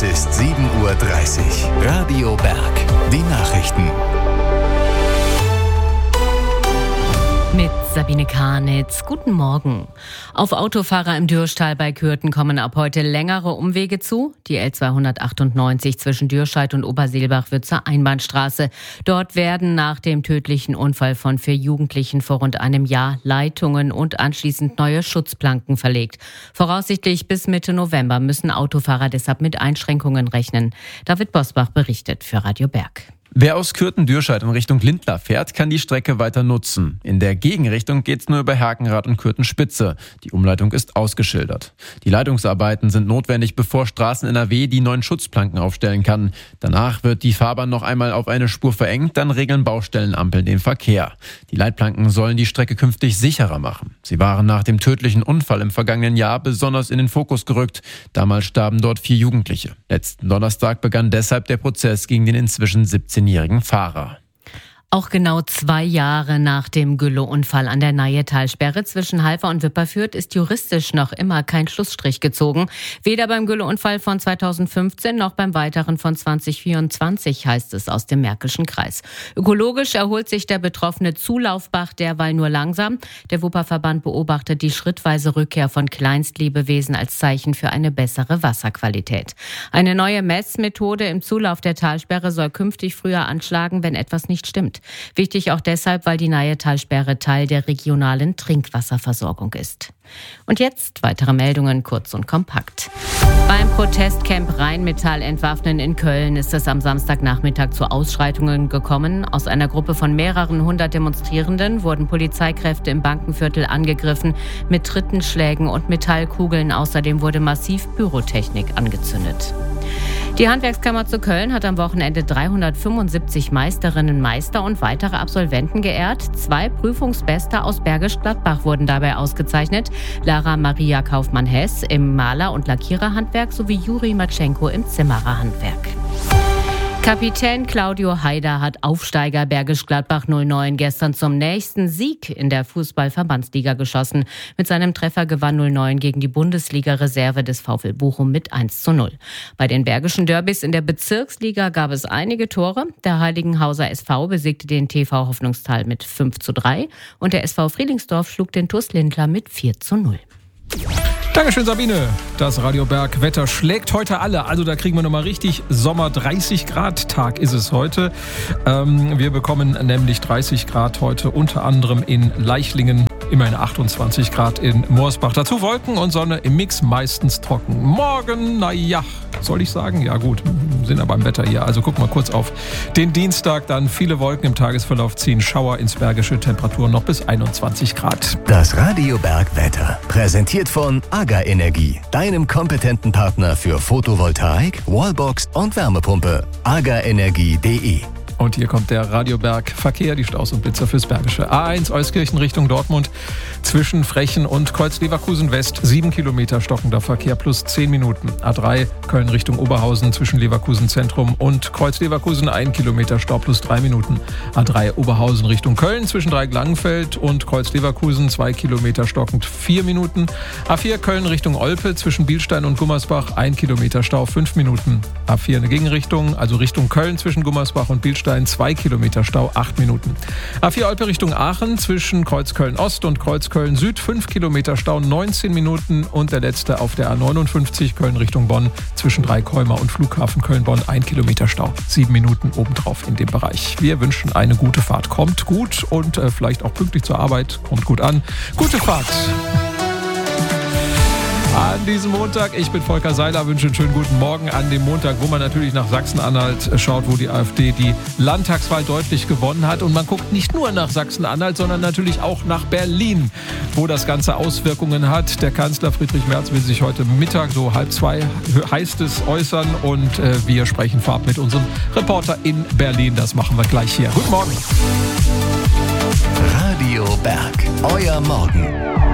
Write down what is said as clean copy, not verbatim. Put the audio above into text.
Es ist 7:30 Uhr. Radio Berg. Die Nachrichten. Mit Sabine Karnitz. Guten Morgen. Auf Autofahrer im Dürrstall bei Kürten kommen ab heute längere Umwege zu. Die L298 zwischen Dürscheid und Oberseelbach wird zur Einbahnstraße. Dort werden nach dem tödlichen Unfall von 4 Jugendlichen vor rund einem Jahr Leitungen und anschließend neue Schutzplanken verlegt. Voraussichtlich bis Mitte November müssen Autofahrer deshalb mit Einschränkungen rechnen. David Bosbach berichtet für Radio Berg. Wer aus Kürten-Dürscheid in Richtung Lindlar fährt, kann die Strecke weiter nutzen. In der Gegenrichtung geht's nur über Herkenrath und Kürten-Spitze. Die Umleitung ist ausgeschildert. Die Leitungsarbeiten sind notwendig, bevor Straßen-NRW die neuen Schutzplanken aufstellen kann. Danach wird die Fahrbahn noch einmal auf eine Spur verengt, dann regeln Baustellenampeln den Verkehr. Die Leitplanken sollen die Strecke künftig sicherer machen. Sie waren nach dem tödlichen Unfall im vergangenen Jahr besonders in den Fokus gerückt. Damals starben dort 4 Jugendliche. Letzten Donnerstag begann deshalb der Prozess gegen den inzwischen 17-jährigen Fahrer. Auch genau 2 Jahre nach dem Gülle-Unfall an der Nahe-Talsperre zwischen Halver und Wipperfürth ist juristisch noch immer kein Schlussstrich gezogen. Weder beim Gülle-Unfall von 2015 noch beim weiteren von 2024, heißt es aus dem Märkischen Kreis. Ökologisch erholt sich der betroffene Zulaufbach derweil nur langsam. Der Wupperverband beobachtet die schrittweise Rückkehr von Kleinstlebewesen als Zeichen für eine bessere Wasserqualität. Eine neue Messmethode im Zulauf der Talsperre soll künftig früher anschlagen, wenn etwas nicht stimmt. Wichtig auch deshalb, weil die Nahe-Talsperre Teil der regionalen Trinkwasserversorgung ist. Und jetzt weitere Meldungen, kurz und kompakt. Beim Protestcamp Rheinmetall entwaffnen in Köln ist es am Samstagnachmittag zu Ausschreitungen gekommen. Aus einer Gruppe von mehreren 100 Demonstrierenden wurden Polizeikräfte im Bankenviertel angegriffen mit Trittenschlägen und Metallkugeln. Außerdem wurde massiv Pyrotechnik angezündet. Die Handwerkskammer zu Köln hat am Wochenende 375 Meisterinnen, Meister und weitere Absolventen geehrt. 2 Prüfungsbeste aus Bergisch Gladbach wurden dabei ausgezeichnet. Lara Maria Kaufmann-Hess im Maler- und Lackiererhandwerk sowie Juri Matschenko im Zimmererhandwerk. Kapitän Claudio Haider hat Aufsteiger Bergisch Gladbach 09 gestern zum nächsten Sieg in der Fußball-Verbandsliga geschossen. Mit seinem Treffer gewann 09 gegen die Bundesliga-Reserve des VfL Bochum mit 1:0. Bei den bergischen Derbys in der Bezirksliga gab es einige Tore. Der Heiligenhauser SV besiegte den TV Hoffnungstal mit 5:3 und der SV Friedlingsdorf schlug den TuS Lindlar mit 4:0. Dankeschön, Sabine. Das Radio Berg Wetter schlägt heute alle. Also da kriegen wir nochmal richtig Sommer. 30 Grad Tag ist es heute. Wir bekommen nämlich 30 Grad heute unter anderem in Leichlingen. Immerhin 28 Grad in Morsbach. Dazu Wolken und Sonne im Mix, meistens trocken. Morgen, naja, soll ich sagen? Ja gut, sind aber beim Wetter hier. Also gucken wir kurz auf den Dienstag. Dann viele Wolken im Tagesverlauf ziehen Schauer ins Bergische, Temperaturen noch bis 21 Grad. Das Radio Berg Wetter. Präsentiert von AGA Energie. Deinem kompetenten Partner für Photovoltaik, Wallbox und Wärmepumpe. agaenergie.de. Und hier kommt der Radio Berg Verkehr, die Staus und Blitzer fürs Bergische. A1 Euskirchen Richtung Dortmund zwischen Frechen und Kreuz-Leverkusen West 7 Kilometer stockender Verkehr plus 10 Minuten. A3 Köln Richtung Oberhausen zwischen Leverkusen Zentrum und Kreuz-Leverkusen 1 Kilometer Stau plus 3 Minuten. A3 Oberhausen Richtung Köln zwischen Dreieck-Langenfeld und Kreuz-Leverkusen 2 Kilometer stockend 4 Minuten. A4 Köln Richtung Olpe zwischen Bielstein und Gummersbach 1 Kilometer Stau 5 Minuten. A4 eine Gegenrichtung, also Richtung Köln zwischen Gummersbach und Bielstein 2 Kilometer Stau, 8 Minuten. A4 Olpe Richtung Aachen zwischen Kreuzköln Ost und Kreuzköln Süd 5 Kilometer Stau, 19 Minuten. Und der letzte auf der A59 Köln Richtung Bonn zwischen Dreikäumer und Flughafen Köln-Bonn 1 Kilometer Stau, 7 Minuten obendrauf in dem Bereich. Wir wünschen eine gute Fahrt. Kommt gut und vielleicht auch pünktlich zur Arbeit. Kommt gut an. Gute Fahrt! An diesem Montag, ich bin Volker Seiler, wünsche einen schönen guten Morgen an dem Montag, wo man natürlich nach Sachsen-Anhalt schaut, wo die AfD die Landtagswahl deutlich gewonnen hat. Und man guckt nicht nur nach Sachsen-Anhalt, sondern natürlich auch nach Berlin, wo das Ganze Auswirkungen hat. Der Kanzler Friedrich Merz will sich heute Mittag, so 1:30 heißt es, äußern. Und wir sprechen vorab mit unserem Reporter in Berlin. Das machen wir gleich hier. Guten Morgen. Radio Berg, euer Morgen.